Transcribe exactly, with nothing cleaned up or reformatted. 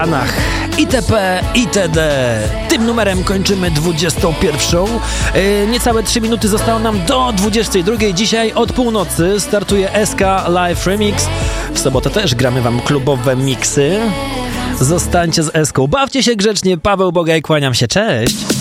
Stanach. itp. itd. Tym numerem kończymy dwudziestą pierwszą. Yy, niecałe trzy minuty zostało nam do dwudziestej drugiej. Dzisiaj od północy startuje S K Live Remix. W sobotę też gramy wam klubowe miksy. Zostańcie z Eską. Bawcie się grzecznie. Paweł Bogaj, kłaniam się. Cześć.